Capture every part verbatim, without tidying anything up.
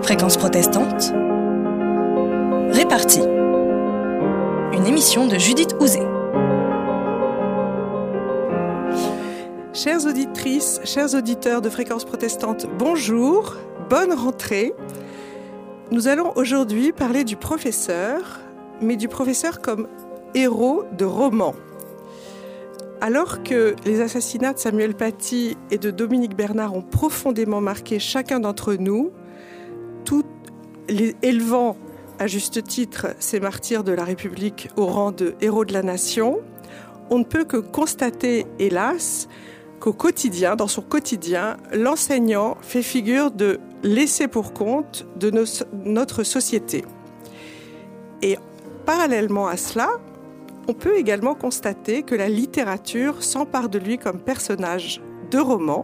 Fréquence protestante, Répartie. Une émission de Judith Houzé. Chères auditrices, chers auditeurs de Fréquence protestante, bonjour, bonne rentrée. Nous allons aujourd'hui parler du professeur, mais du professeur comme héros de roman. Alors que les assassinats de Samuel Paty et de Dominique Bernard ont profondément marqué chacun d'entre nous, tout les élevant à juste titre ces martyrs de la République au rang de héros de la nation, on ne peut que constater, hélas, qu'au quotidien, dans son quotidien, l'enseignant fait figure de laissé pour compte de nos, notre société. Et parallèlement à cela, on peut également constater que la littérature s'empare de lui comme personnage de roman.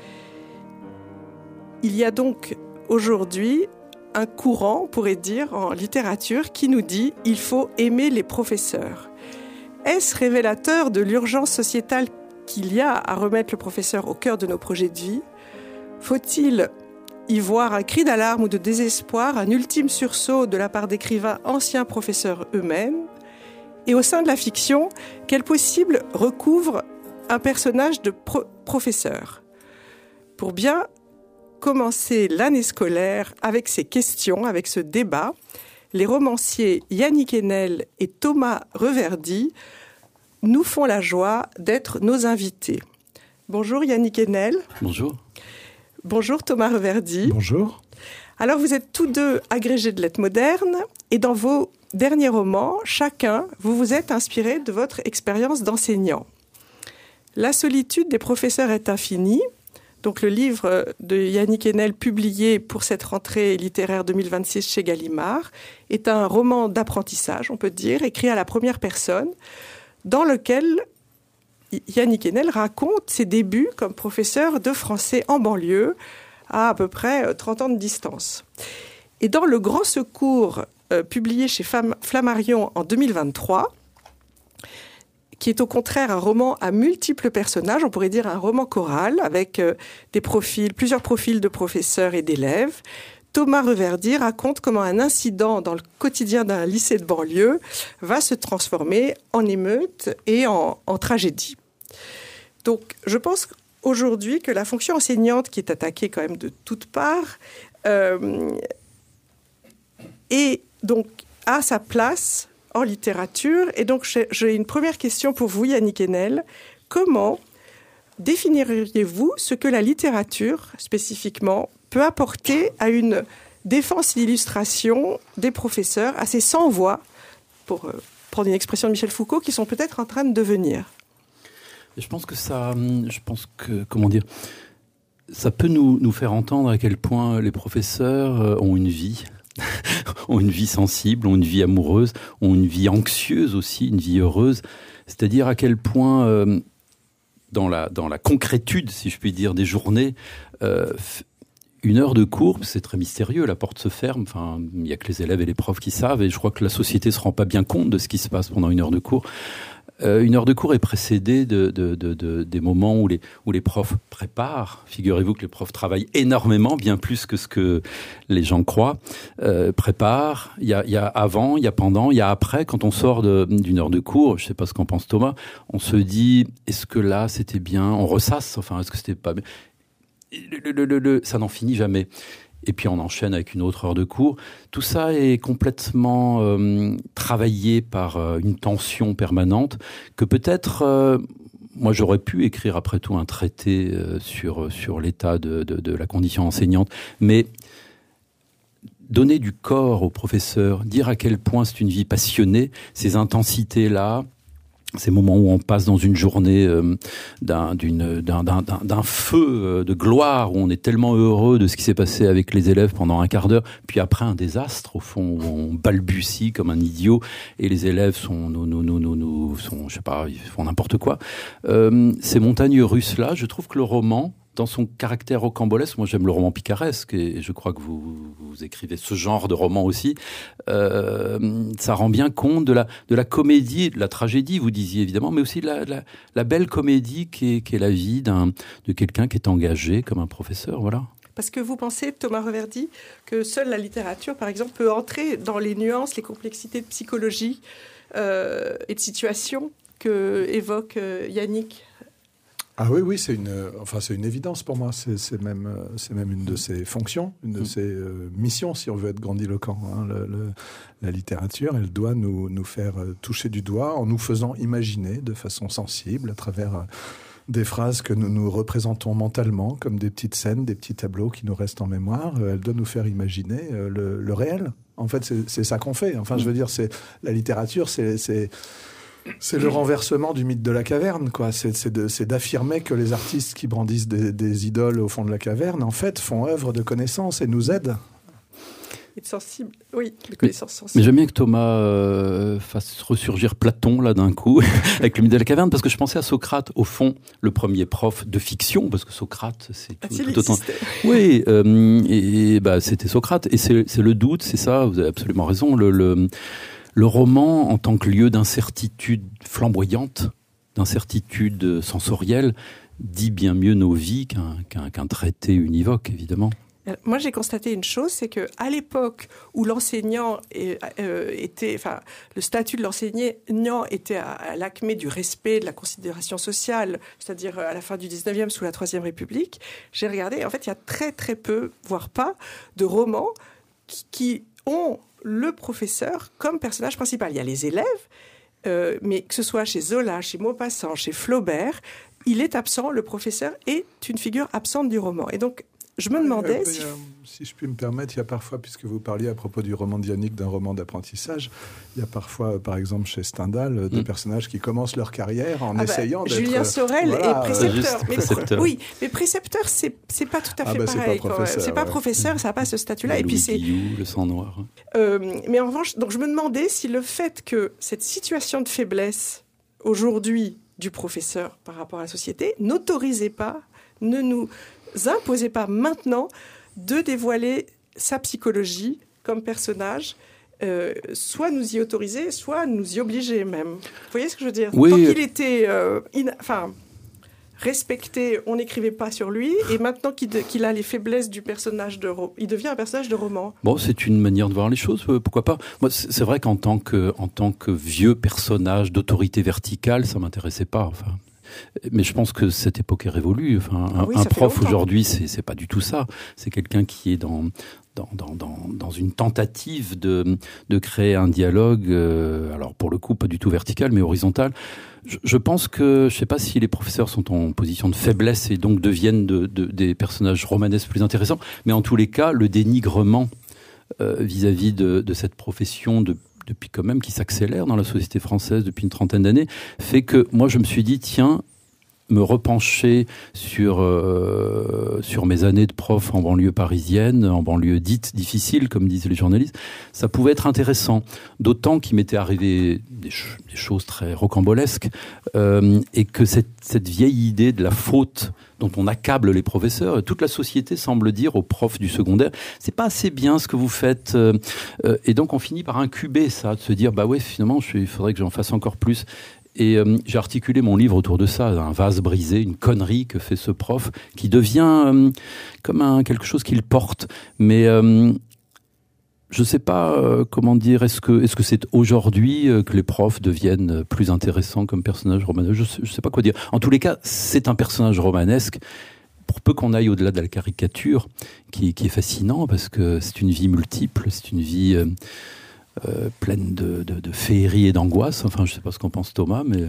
Il y a donc aujourd'hui un courant, on pourrait dire, en littérature qui nous dit « il faut aimer les professeurs ». Est-ce révélateur de l'urgence sociétale qu'il y a à remettre le professeur au cœur de nos projets de vie? Faut-il y voir un cri d'alarme ou de désespoir, un ultime sursaut de la part d'écrivains anciens professeurs eux-mêmes? Et au sein de la fiction, quel possible recouvre un personnage de pro- professeur? Pour bien commencer l'année scolaire avec ces questions, avec ce débat, les romanciers Yannick Enel et Thomas Reverdy nous font la joie d'être nos invités. Bonjour Yannick Enel. Bonjour. Bonjour Thomas Reverdy. Bonjour. Alors vous êtes tous deux agrégés de lettres modernes et dans vos derniers romans, chacun, vous vous êtes inspiré de votre expérience d'enseignant. La solitude des professeurs est infinie, donc le livre de Yannick Enel publié pour cette rentrée littéraire deux mille vingt-six chez Gallimard est un roman d'apprentissage, on peut dire, écrit à la première personne, dans lequel Yannick Enel raconte ses débuts comme professeur de français en banlieue à à peu près trente ans de distance. Et dans Le Grand Secours, euh, publié chez Flammarion en deux mille vingt-trois, qui est au contraire un roman à multiples personnages, on pourrait dire un roman choral, avec euh, des profils, plusieurs profils de professeurs et d'élèves, Thomas Reverdy raconte comment un incident dans le quotidien d'un lycée de banlieue va se transformer en émeute et en, en tragédie. Donc, je pense aujourd'hui que la fonction enseignante, qui est attaquée quand même de toutes parts, euh, et donc a sa place en littérature. Et donc, j'ai, j'ai une première question pour vous, Yannick Enel. Comment définiriez-vous ce que la littérature, spécifiquement, peut apporter à une défense et l'illustration des professeurs, à ces sans-voix, pour euh, prendre une expression de Michel Foucault, qui sont peut-être en train de devenir? Je pense que ça, je pense que, comment dire, ça peut nous, nous faire entendre à quel point les professeurs ont une vie, ont une vie sensible, ont une vie amoureuse, ont une vie anxieuse aussi, une vie heureuse. C'est-à-dire à quel point, euh, dans la, dans la concrétude, si je puis dire, des journées, euh, une heure de cours, c'est très mystérieux, la porte se ferme, enfin, il n'y a que les élèves et les profs qui savent, et je crois que la société ne se rend pas bien compte de ce qui se passe pendant une heure de cours. Euh, une heure de cours est précédée de, de, de, de, des moments où les, où les profs préparent. Figurez-vous que les profs travaillent énormément, bien plus que ce que les gens croient. Euh, préparent, il y a, il y a avant, il y a pendant, il y a après. Quand on sort de, d'une heure de cours, je ne sais pas ce qu'en pense Thomas, on se dit, est-ce que là c'était bien? On ressasse, enfin, est-ce que c'était pas bien? Le, le, le, le, ça n'en finit jamais. Et puis on enchaîne avec une autre heure de cours. Tout ça est complètement euh, travaillé par euh, une tension permanente que peut-être, euh, moi j'aurais pu écrire après tout un traité euh, sur, sur l'état de, de, de la condition enseignante, mais donner du corps aux professeurs, dire à quel point c'est une vie passionnée, ces intensités-là, ces moments où on passe dans une journée euh, d'un, d'une, d'un, d'un, d'un feu euh, de gloire, où on est tellement heureux de ce qui s'est passé avec les élèves pendant un quart d'heure, puis après un désastre, au fond, où on balbutie comme un idiot, et les élèves sont, nous, nous, nous, nous, nous, sont, je sais pas, ils font n'importe quoi. Euh, ces montagnes russes-là, je trouve que le roman, dans son caractère rocambolesque, moi j'aime le roman picaresque, et je crois que vous, vous écrivez ce genre de roman aussi, euh, ça rend bien compte de la, de la comédie, de la tragédie, vous disiez évidemment, mais aussi de la, de la, la belle comédie qui est, qui est la vie d'un, de quelqu'un qui est engagé comme un professeur, voilà. Parce que vous pensez, Thomas Reverdy, que seule la littérature, par exemple, peut entrer dans les nuances, les complexités de psychologie euh, et de situation que évoque euh, Yannick. Ah oui, oui, c'est une, enfin, c'est une évidence pour moi. C'est, c'est, même, c'est même une de ses fonctions, une de mmh. ses euh, missions, si on veut être grandiloquent. Hein. Le, le, la littérature, elle doit nous, nous faire toucher du doigt en nous faisant imaginer de façon sensible à travers euh, des phrases que nous nous représentons mentalement comme des petites scènes, des petits tableaux qui nous restent en mémoire. Elle doit nous faire imaginer euh, le, le réel. En fait, c'est, c'est ça qu'on fait. Enfin, mmh. je veux dire, c'est, la littérature, c'est... c'est C'est le renversement du mythe de la caverne, quoi. C'est, c'est, de, c'est d'affirmer que les artistes qui brandissent des, des idoles au fond de la caverne, en fait, font œuvre de connaissance et nous aident. Et de sensible, oui, de connaissance mais, sensible. Mais j'aime bien que Thomas euh, fasse ressurgir Platon, là, d'un coup, avec le mythe de la caverne, parce que je pensais à Socrate, au fond, le premier prof de fiction, parce que Socrate, c'est tout, tout autant... Oui, euh, et, et bah, c'était Socrate, et c'est, c'est le doute, c'est ça, vous avez absolument raison, le... le Le roman, en tant que lieu d'incertitude flamboyante, d'incertitude sensorielle, dit bien mieux nos vies qu'un, qu'un, qu'un traité univoque, évidemment. Moi, j'ai constaté une chose, c'est qu'à l'époque où l'enseignant est, euh, était, enfin, le statut de l'enseignant était à, à l'acmé du respect, de la considération sociale, c'est-à-dire à la fin du dix-neuvième, sous la Troisième République, j'ai regardé, en fait, il y a très très peu, voire pas, de romans qui, qui ont le professeur comme personnage principal. Il y a les élèves, euh, mais que ce soit chez Zola, chez Maupassant, chez Flaubert, il est absent, le professeur est une figure absente du roman. Et donc, je me demandais... Euh, si... euh, si je puis me permettre, il y a parfois, puisque vous parliez à propos du roman de Yannick, d'un roman d'apprentissage, il y a parfois, par exemple, chez Stendhal, des mmh. personnages qui commencent leur carrière en ah essayant bah, d'être... Julien Sorel voilà, est précepteur. Euh, mais précepteur. Oui, mais précepteur, c'est, c'est pas tout à fait ah bah, pareil. C'est pas, c'est pas ouais. professeur, ça n'a pas ce statut-là. Le et puis c'est Guillou, le sang noir. Euh, mais en revanche, donc je me demandais si le fait que cette situation de faiblesse, aujourd'hui, du professeur par rapport à la société, n'autorisait pas, ne nous imposait pas maintenant de dévoiler sa psychologie comme personnage, euh, soit nous y autoriser, soit nous y obliger même. Vous voyez ce que je veux dire ? Oui. Tant qu'il était euh, in... enfin, respecté, on n'écrivait pas sur lui, et maintenant qu'il, de... qu'il a les faiblesses du personnage de ro... il devient un personnage de roman. Bon, c'est une manière de voir les choses, pourquoi pas. Moi, c'est vrai qu'en tant que, en tant que vieux personnage d'autorité verticale, ça m'intéressait pas, enfin... Mais je pense que cette époque est révolue. Enfin, un, ah oui, un prof aujourd'hui, c'est, c'est pas du tout ça. C'est quelqu'un qui est dans, dans, dans, dans, dans une tentative de, de créer un dialogue, euh, alors pour le coup, pas du tout vertical, mais horizontal. Je, je pense que, je sais pas si les professeurs sont en position de faiblesse et donc deviennent de, de, des personnages romanesques plus intéressants, mais en tous les cas, le dénigrement euh, vis-à-vis de, de cette profession de depuis quand même, qui s'accélère dans la société française depuis une trentaine d'années, fait que moi je me suis dit, tiens, me repencher sur, euh, sur mes années de prof en banlieue parisienne, en banlieue dite difficile, comme disent les journalistes, ça pouvait être intéressant. D'autant qu'il m'était arrivé des, ch- des choses très rocambolesques, euh, et que cette, cette vieille idée de la faute dont on accable les professeurs, toute la société semble dire aux profs du secondaire, c'est pas assez bien ce que vous faites, euh, euh, et donc on finit par incuber ça, de se dire, bah ouais, finalement, il faudrait que j'en fasse encore plus. Et euh, j'ai articulé mon livre autour de ça, un vase brisé, une connerie que fait ce prof, qui devient euh, comme un, quelque chose qu'il porte. Mais euh, je ne sais pas euh, comment dire, est-ce que, est-ce que c'est aujourd'hui euh, que les profs deviennent plus intéressants comme personnages romanesques ? Je ne sais, sais pas quoi dire. En tous les cas, c'est un personnage romanesque, pour peu qu'on aille au-delà de la caricature, qui, qui est fascinant, parce que c'est une vie multiple, c'est une vie... Euh, Euh, pleine de, de, de féerie et d'angoisse. Enfin, je ne sais pas ce qu'en pense Thomas, mais...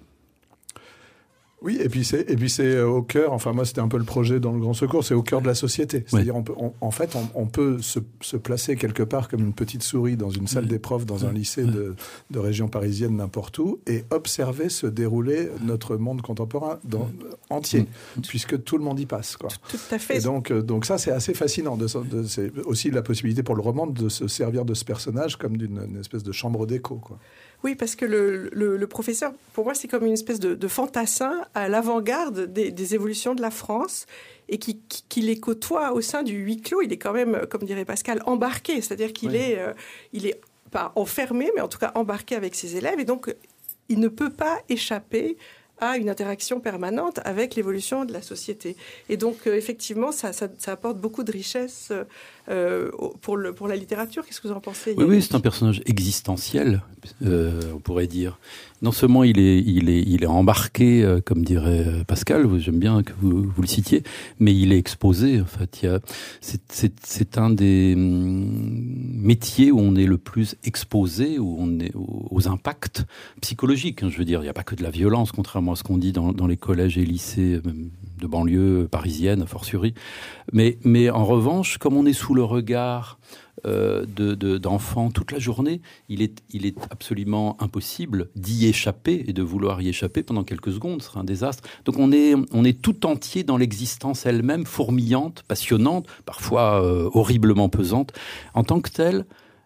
Oui, et puis c'est, et puis c'est au cœur, enfin moi c'était un peu le projet dans le Grand Secours, c'est au cœur de la société. C'est-à-dire, oui. on peut, on, en fait, on, on peut se, se placer quelque part comme une petite souris dans une salle oui. des profs, dans un lycée oui. de, de région parisienne, n'importe où, et observer se dérouler notre monde contemporain dans, oui. entier, oui. puisque tout le monde y passe, quoi. Tout, tout à fait. Et donc, donc ça, c'est assez fascinant. De, de, c'est aussi la possibilité pour le roman de se servir de ce personnage comme d'une une espèce de chambre d'écho, quoi. Oui, parce que le, le, le professeur, pour moi, c'est comme une espèce de, de fantassin à l'avant-garde des, des évolutions de la France et qui, qui, qui les côtoie au sein du huis clos. Il est quand même, comme dirait Pascal, embarqué. C'est-à-dire qu'il oui. est, euh, il est pas enfermé, mais en tout cas embarqué avec ses élèves. Et donc, il ne peut pas échapper à une interaction permanente avec l'évolution de la société. Et donc, euh, effectivement, ça, ça, ça apporte beaucoup de richesse euh, pour, le, pour la littérature. Qu'est-ce que vous en pensez ? Oui, oui, c'est un personnage existentiel, euh, on pourrait dire. Non seulement il est, il est, il est embarqué, euh, comme dirait Pascal, j'aime bien que vous, vous le citiez, mais il est exposé. En fait, il y a, c'est, c'est, c'est un des hum, métiers où on est le plus exposé, où on est aux, aux impacts psychologiques. Hein, je veux dire, il n'y a pas que de la violence, contrairement à ce qu'on dit dans, dans les collèges et lycées même de banlieue parisienne, a fortiori. Mais, mais en revanche, comme on est sous le regard Euh, de, de, d'enfants toute la journée, il est, il est absolument impossible d'y échapper et de vouloir y échapper pendant quelques secondes, ce serait un désastre. Donc on est, on est tout entier dans l'existence elle-même, fourmillante, passionnante, parfois euh, horriblement pesante. En tant que telle,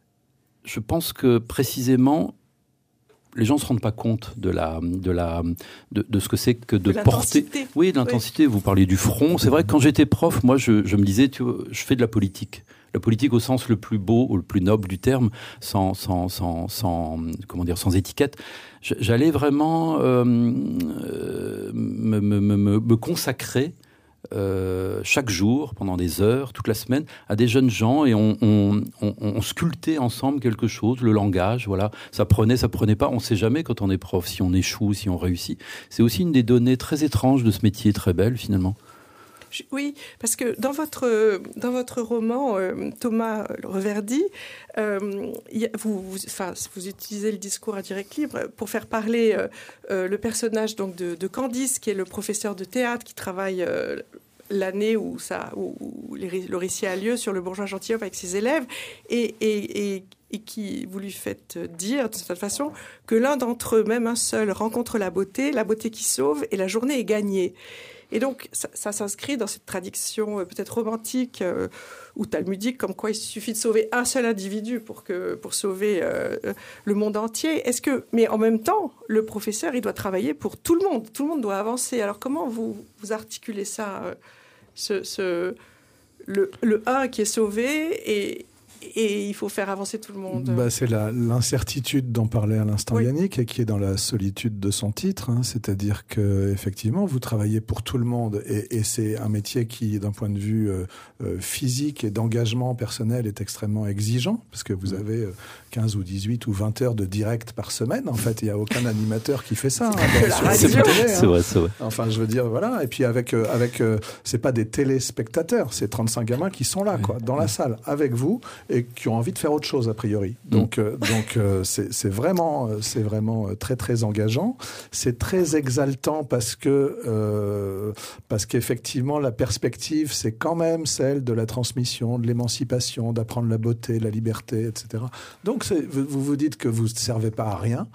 je pense que précisément, les gens ne se rendent pas compte de la, de la, de, de ce que c'est que de, de porter. Oui, de l'intensité. Oui. Vous parliez du front. C'est vrai que quand j'étais prof, moi, je, je me disais, tu vois, je fais de la politique. La politique au sens le plus beau ou le plus noble du terme, sans, sans, sans, sans comment dire, sans étiquette. J'allais vraiment euh, euh, me, me, me, me consacrer euh, chaque jour, pendant des heures, toute la semaine, à des jeunes gens, et on, on, on, on sculptait ensemble quelque chose, le langage, voilà. Ça prenait, ça prenait pas. On sait jamais quand on est prof si on échoue, si on réussit. C'est aussi une des données très étranges de ce métier, très belle finalement. Oui, parce que dans votre, dans votre roman, euh, Thomas Reverdy, euh, y a, vous, vous, enfin, vous utilisez le discours à direct libre pour faire parler euh, euh, le personnage donc, de, de Candice, qui est le professeur de théâtre qui travaille euh, l'année où, ça, où, où le récit a lieu sur le bourgeois gentilhomme avec ses élèves, et, et, et, et qui vous lui faites dire, de cette façon, que l'un d'entre eux, même un seul, rencontre la beauté, la beauté qui sauve, et la journée est gagnée. Et donc, ça, ça s'inscrit dans cette tradition euh, peut-être romantique euh, ou talmudique, comme quoi il suffit de sauver un seul individu pour, que, pour sauver euh, le monde entier. Est-ce que, mais en même temps, le professeur, il doit travailler pour tout le monde. Tout le monde doit avancer. Alors, comment vous, vous articulez ça euh, ce, ce, le, le un qui est sauvé et... et il faut faire avancer tout le monde. Bah, c'est la, l'incertitude dont parlait à l'instant oui. Yannick, et qui est dans la solitude de son titre. Hein, c'est-à-dire que effectivement, vous travaillez pour tout le monde, et, et c'est un métier qui, d'un point de vue euh, euh, physique et d'engagement personnel, est extrêmement exigeant, parce que vous avez euh, quinze ou dix-huit ou vingt heures de direct par semaine. En fait, il n'y a aucun animateur qui fait ça. Hein, bon, sur c'est, télé, hein. c'est vrai, c'est vrai. Enfin, je veux dire, voilà. Et puis avec, euh, avec, euh, c'est pas des téléspectateurs, c'est trente-cinq gamins qui sont là, quoi, dans la salle, avec vous, et qui ont envie de faire autre chose a priori. Donc, euh, donc euh, c'est, c'est vraiment, c'est vraiment très très engageant. C'est très exaltant parce que euh, parce qu'effectivement la perspective, c'est quand même celle de la transmission, de l'émancipation, d'apprendre la beauté, la liberté, et cetera. Donc c'est, vous vous dites que vous ne servez pas à rien.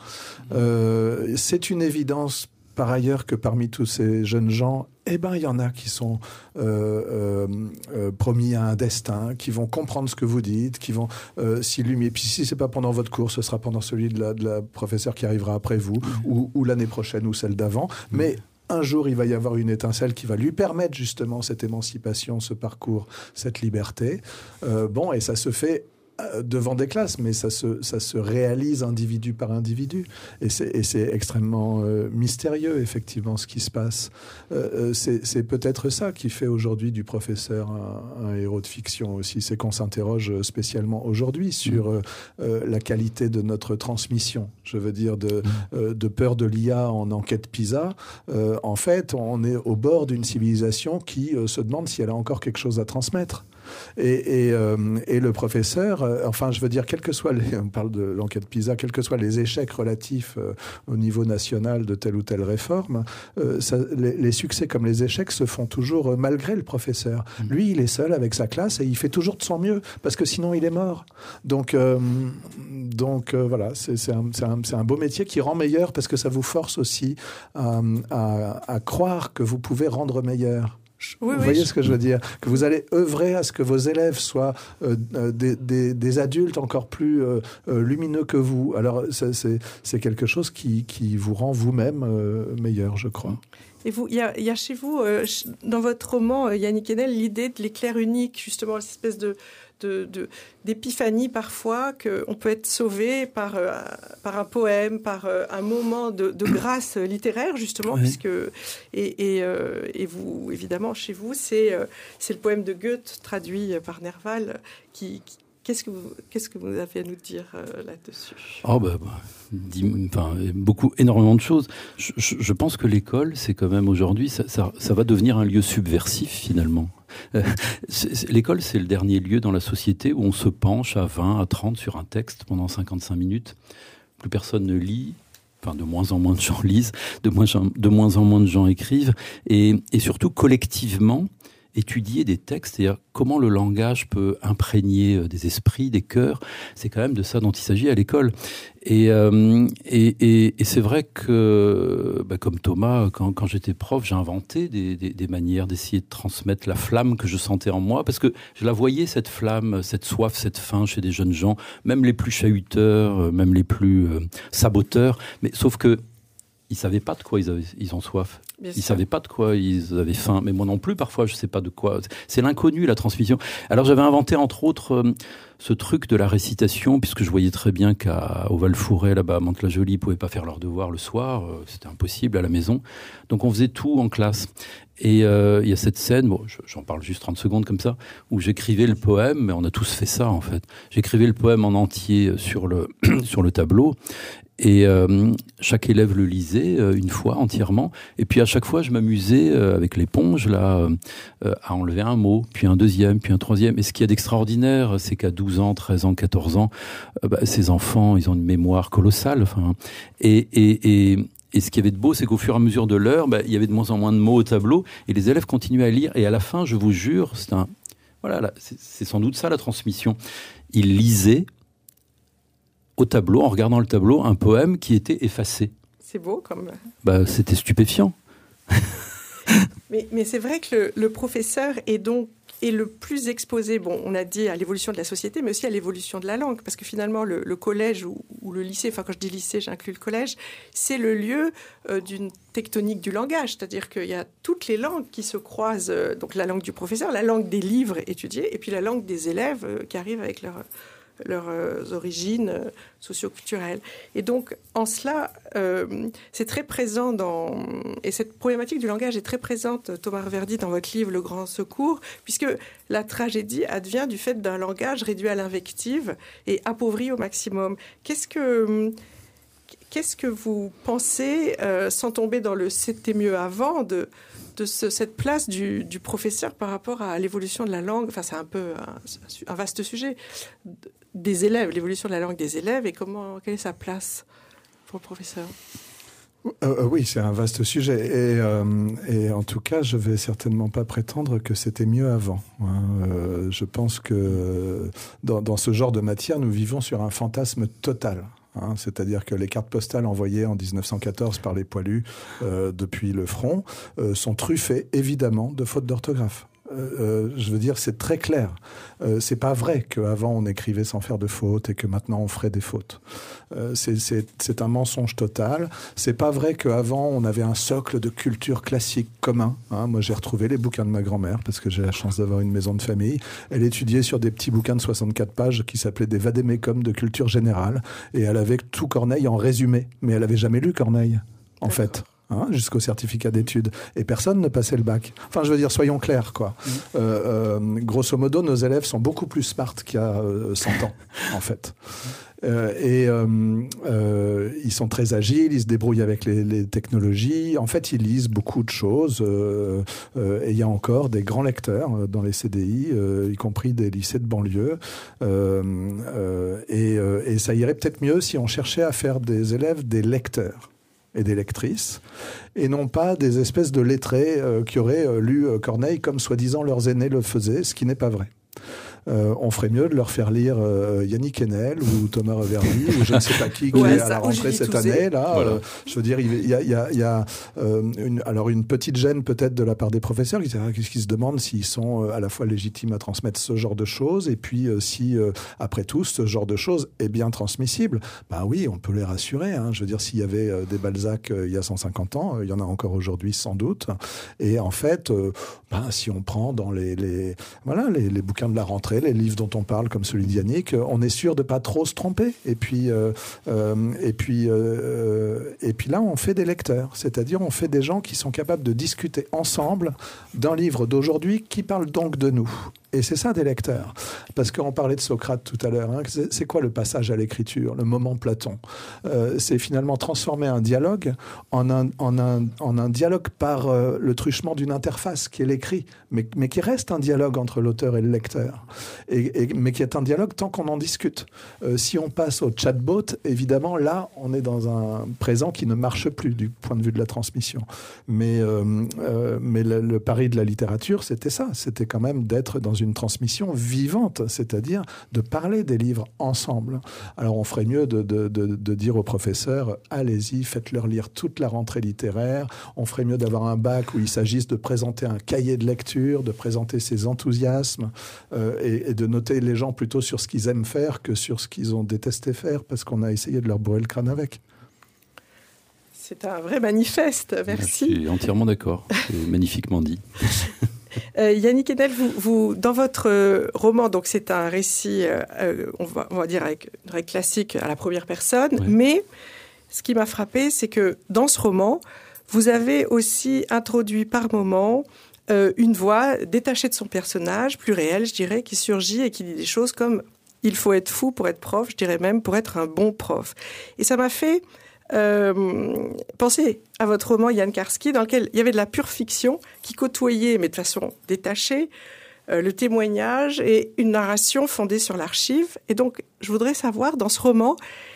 Euh, c'est une évidence. Par ailleurs, que parmi tous ces jeunes gens, eh ben, il y en a qui sont euh, euh, euh, promis à un destin, qui vont comprendre ce que vous dites, qui vont euh, s'illuminer. Puis si c'est pas pendant votre cours, ce sera pendant celui de la, de la professeure qui arrivera après vous, mmh. ou, ou l'année prochaine, ou celle d'avant. Mmh. Mais un jour, il va y avoir une étincelle qui va lui permettre justement cette émancipation, ce parcours, cette liberté. Euh, bon, et ça se fait devant des classes, mais ça se, ça se réalise individu par individu. Et c'est, et c'est extrêmement euh, mystérieux, effectivement, ce qui se passe. Euh, c'est, c'est peut-être ça qui fait aujourd'hui du professeur un, un héros de fiction aussi. C'est qu'on s'interroge spécialement aujourd'hui sur euh, euh, la qualité de notre transmission. Je veux dire, de, euh, de peur de l'I A en enquête PISA. Euh, en fait, on est au bord d'une civilisation qui euh, se demande si elle a encore quelque chose à transmettre. Et, et, euh, et le professeur, euh, enfin, je veux dire, quel que soit les, on parle de l'enquête PISA, quels que soient les échecs relatifs euh, au niveau national de telle ou telle réforme, euh, ça, les, les succès comme les échecs se font toujours euh, malgré le professeur. Mmh. Lui, il est seul avec sa classe et il fait toujours de son mieux, parce que sinon, il est mort. Donc, euh, donc euh, voilà, c'est, c'est, un, c'est, un, c'est un beau métier qui rend meilleur, parce que ça vous force aussi à, à, à croire que vous pouvez rendre meilleur. Oui, vous oui, voyez je... ce que je veux dire? Que vous allez œuvrer à ce que vos élèves soient euh, des, des, des adultes encore plus euh, lumineux que vous. Alors, c'est, c'est, c'est quelque chose qui, qui vous rend vous-même euh, meilleur, je crois. Et vous, il y a, y a chez vous, euh, dans votre roman, Yannick Enel, l'idée de l'éclair unique, justement, cette espèce de, de, de, d'épiphanie parfois, qu'on peut être sauvé par, euh, par un poème, par euh, un moment de, de grâce littéraire, justement, oui. puisque... Et, et, euh, et vous, évidemment, chez vous, c'est, euh, c'est le poème de Goethe, traduit par Nerval, qui... qui Qu'est-ce que, vous, qu'est-ce que vous avez à nous dire euh, là-dessus ? Oh bah, bah dis, enfin, beaucoup, énormément de choses. Je, je, je pense que l'école, c'est quand même aujourd'hui, ça, ça, ça va devenir un lieu subversif finalement. Euh, c'est, c'est, l'école, c'est le dernier lieu dans la société où on se penche à vingt, à trente sur un texte pendant cinquante-cinq minutes. Plus personne ne lit. Enfin, de moins en moins de gens lisent, de moins, de moins en moins de gens écrivent, et, et surtout collectivement, étudier des textes, c'est-à-dire comment le langage peut imprégner des esprits, des cœurs, c'est quand même de ça dont il s'agit à l'école. Et, euh, et, et, et c'est vrai que, bah, comme Thomas, quand, quand j'étais prof, j'ai inventé des, des, des manières d'essayer de transmettre la flamme que je sentais en moi, parce que je la voyais, cette flamme, cette soif, cette faim chez des jeunes gens, même les plus chahuteurs, même les plus euh, saboteurs, mais sauf que ils savaient pas de quoi ils, avaient, ils ont soif. Bien ils sûr. Savaient pas de quoi ils avaient faim. Mais moi non plus, parfois, je sais pas de quoi. C'est l'inconnu, la transmission. Alors, j'avais inventé, entre autres, euh, ce truc de la récitation, puisque je voyais très bien qu'à au Val-Fouret, là-bas, à Mantes-la-Jolie, ils pouvaient pas faire leurs devoirs le soir. Euh, c'était impossible à la maison. Donc, on faisait tout en classe. Et il euh, y a cette scène, bon, j'en parle juste trente secondes comme ça, où j'écrivais le poème, mais on a tous fait ça, en fait. J'écrivais le poème en entier sur le, sur le tableau. Et euh, chaque élève le lisait euh, une fois entièrement. Et puis à chaque fois, je m'amusais euh, avec l'éponge là euh, à enlever un mot, puis un deuxième, puis un troisième. Et ce qu'il y a d'extraordinaire, c'est qu'à douze ans, treize ans, quatorze ans, euh, bah, ces enfants, ils ont une mémoire colossale. Enfin, et, et, et, et ce qu'il y avait de beau, c'est qu'au fur et à mesure de l'heure, bah, il y avait de moins en moins de mots au tableau, et les élèves continuaient à lire. Et à la fin, je vous jure, c'est un, voilà, là, c'est, c'est sans doute ça la transmission. Ils lisaient au tableau, en regardant le tableau, un poème qui était effacé. C'est beau comme... Bah, c'était stupéfiant. mais, mais c'est vrai que le, le professeur est donc est le plus exposé, bon, on a dit à l'évolution de la société, mais aussi à l'évolution de la langue, parce que finalement, le, le collège ou, ou le lycée, enfin quand je dis lycée, j'inclus le collège, c'est le lieu euh, d'une tectonique du langage, c'est-à-dire qu'il y a toutes les langues qui se croisent, euh, donc la langue du professeur, la langue des livres étudiés, et puis la langue des élèves euh, qui arrivent avec leur... leurs euh, origines euh, socio-culturelles. Et donc, en cela, euh, c'est très présent dans... Et cette problématique du langage est très présente, Thomas Reverdy, dans votre livre « Le Grand Secours », puisque la tragédie advient du fait d'un langage réduit à l'invective et appauvri au maximum. Qu'est-ce que... Qu'est-ce que vous pensez, euh, sans tomber dans le « c'était mieux avant », de, de ce, cette place du, du professeur par rapport à l'évolution de la langue? Enfin, c'est un peu un, un vaste sujet. Des élèves, l'évolution de la langue des élèves, et comment, quelle est sa place pour le professeur? Euh, oui, c'est un vaste sujet. Et, euh, et en tout cas, je ne vais certainement pas prétendre que c'était mieux avant. Hein. Euh, je pense que dans, dans ce genre de matière, nous vivons sur un fantasme total. Hein, c'est-à-dire que les cartes postales envoyées en dix-neuf cent quatorze par les poilus euh, depuis le front euh, sont truffées, évidemment, de fautes d'orthographe. Euh, je veux dire, c'est très clair. Euh, c'est pas vrai qu'avant on écrivait sans faire de fautes et que maintenant on ferait des fautes. Euh, c'est, c'est, c'est un mensonge total. C'est pas vrai qu'avant on avait un socle de culture classique commun. Hein. Moi, j'ai retrouvé les bouquins de ma grand-mère parce que j'ai la chance d'avoir une maison de famille. Elle étudiait sur des petits bouquins de soixante-quatre pages qui s'appelaient des vadémécums de culture générale, et elle avait tout Corneille en résumé. Mais elle avait jamais lu Corneille, en D'accord. fait. Hein, jusqu'au certificat d'études. Et personne ne passait le bac. Enfin, je veux dire, soyons clairs, quoi. Mmh. Euh, euh, grosso modo, nos élèves sont beaucoup plus smart qu'il y a euh, cent ans, en fait. Euh, et euh, euh, ils sont très agiles, ils se débrouillent avec les, les technologies. En fait, ils lisent beaucoup de choses. Euh, euh, et il y a encore des grands lecteurs dans les C D I, euh, y compris des lycées de banlieue. Euh, euh, et, euh, et ça irait peut-être mieux si on cherchait à faire des élèves des lecteurs et des lectrices, et non pas des espèces de lettrés euh, qui auraient euh, lu euh, Corneille comme soi-disant leurs aînés le faisaient, ce qui n'est pas vrai. euh, on ferait mieux de leur faire lire euh, Yannick Enel ou Thomas Reverdy ou je ne sais pas qui, qui ouais, est ça, à la rentrée cette Ouzé. année. Là, voilà. euh, je veux dire, il y a, il y a, il y a euh, une, alors une petite gêne peut-être de la part des professeurs qui, qui se demandent s'ils sont euh, à la fois légitimes à transmettre ce genre de choses et puis euh, si, euh, après tout, ce genre de choses est bien transmissible. Ben oui, on peut les rassurer. Hein. Je veux dire, s'il y avait euh, des Balzac euh, il y a cent cinquante ans, euh, il y en a encore aujourd'hui sans doute. Et en fait, euh, ben, si on prend dans les, les, voilà, les, les bouquins de la rentrée, les livres dont on parle, comme celui d'Yannick, on est sûr de pas trop se tromper. Et puis, euh, euh, et puis, euh, et puis là, on fait des lecteurs. C'est-à-dire, on fait des gens qui sont capables de discuter ensemble d'un livre d'aujourd'hui qui parle donc de nous. Et c'est ça des lecteurs. Parce qu'on parlait de Socrate tout à l'heure. Hein. C'est, c'est quoi le passage à l'écriture, le moment Platon ? euh, C'est finalement transformer un dialogue en un, en un, en un dialogue par euh, le truchement d'une interface qui est l'écrit, mais, mais qui reste un dialogue entre l'auteur et le lecteur. Et, et, mais qui est un dialogue tant qu'on en discute. Euh, si on passe au chatbot, évidemment, là, on est dans un présent qui ne marche plus du point de vue de la transmission. Mais, euh, euh, mais le, le pari de la littérature, c'était ça. C'était quand même d'être dans une transmission vivante, c'est-à-dire de parler des livres ensemble. Alors on ferait mieux de, de, de, de dire aux professeurs, allez-y, faites-leur lire toute la rentrée littéraire. On ferait mieux d'avoir un bac où il s'agisse de présenter un cahier de lecture, de présenter ses enthousiasmes euh, et, et de noter les gens plutôt sur ce qu'ils aiment faire que sur ce qu'ils ont détesté faire parce qu'on a essayé de leur bourrer le crâne avec. C'est un vrai manifeste, merci. Je suis entièrement d'accord, c'est magnifiquement dit. Euh, Yannick Enel, vous, vous, dans votre euh, roman, donc c'est un récit, euh, on, va, on va dire avec une règle classique à la première personne, Ouais. mais ce qui m'a frappé, c'est que dans ce roman, vous avez aussi introduit par moments euh, une voix détachée de son personnage, plus réelle, je dirais, qui surgit et qui dit des choses comme « il faut être fou pour être prof », je dirais même pour être un bon prof. Et ça m'a fait... Euh, pensez à votre roman Jan Karski, dans lequel il y avait de la pure fiction qui côtoyait, mais de façon détachée, euh, le témoignage et une narration fondée sur l'archive. Et donc, je voudrais savoir, dans ce roman,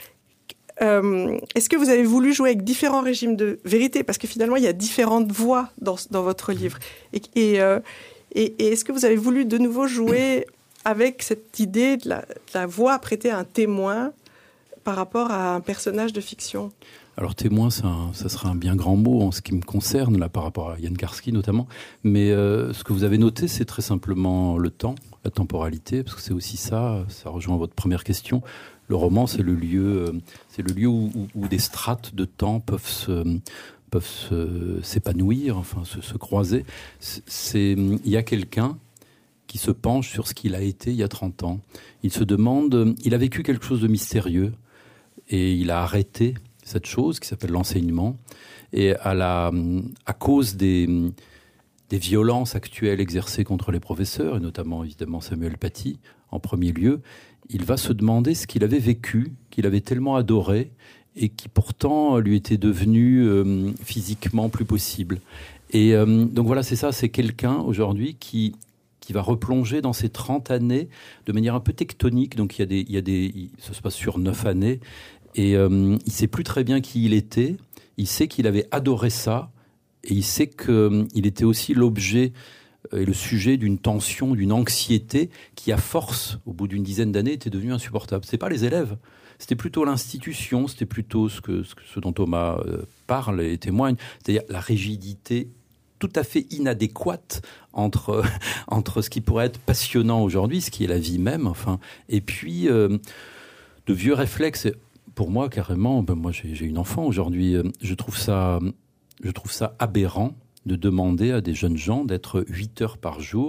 euh, est-ce que vous avez voulu jouer avec différents régimes de vérité ? Parce que finalement, il y a différentes voix dans, dans votre livre. Et, et, euh, et, et est-ce que vous avez voulu de nouveau jouer avec cette idée de la, de la voix prêtée à un témoin par rapport à un personnage de fiction ? Alors témoin, c'est un, ça sera un bien grand mot en ce qui me concerne, là, par rapport à Jan Karski notamment. Mais euh, ce que vous avez noté, c'est très simplement le temps, la temporalité, parce que c'est aussi ça, ça rejoint votre première question. Le roman, c'est le lieu, euh, c'est le lieu où, où, où des strates de temps peuvent se, peuvent se, s'épanouir, enfin se, se croiser. C'est, c'est, il y a quelqu'un qui se penche sur ce qu'il a été il y a trente ans. Il se demande, il a vécu quelque chose de mystérieux, et il a arrêté cette chose qui s'appelle l'enseignement. Et à, la, à cause des, des violences actuelles exercées contre les professeurs, et notamment évidemment Samuel Paty en premier lieu, il va se demander ce qu'il avait vécu, qu'il avait tellement adoré, et qui pourtant lui était devenu euh, physiquement plus possible. Et euh, donc voilà, c'est ça, c'est quelqu'un aujourd'hui qui... qui va replonger dans ces trente années de manière un peu tectonique. Donc, il y a des, il y a des, ça se passe sur neuf années. Et euh, il ne sait plus très bien qui il était. Il sait qu'il avait adoré ça. Et il sait qu'il était aussi l'objet et le sujet d'une tension, d'une anxiété qui, à force, au bout d'une dizaine d'années, était devenue insupportable. Ce n'est pas les élèves. C'était plutôt l'institution. C'était plutôt ce, que, ce, que, ce dont Thomas euh, parle et témoigne. C'est-à-dire la rigidité tout à fait inadéquate entre, entre ce qui pourrait être passionnant aujourd'hui, ce qui est la vie même, enfin, et puis euh, de vieux réflexes. Pour moi, carrément, ben moi j'ai, j'ai une enfant aujourd'hui, je trouve ça, je trouve ça aberrant de demander à des jeunes gens d'être huit heures par jour